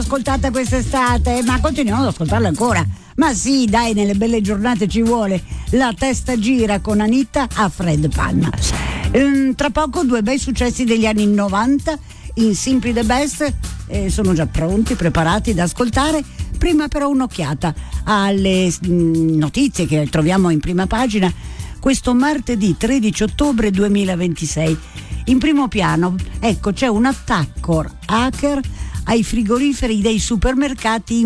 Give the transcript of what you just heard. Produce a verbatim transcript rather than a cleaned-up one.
ascoltata quest'estate, ma continuiamo ad ascoltarla ancora. Ma sì, dai, nelle belle giornate ci vuole. La testa gira con Anita a Fred Panna. Ehm, tra poco due bei successi degli anni novanta in Simply the Best, eh, sono già pronti, preparati da ascoltare. Prima però un'occhiata alle mh, notizie che troviamo in prima pagina questo martedì tredici ottobre duemilaventisei. In primo piano, ecco, c'è un attacco hacker ai frigoriferi dei supermercati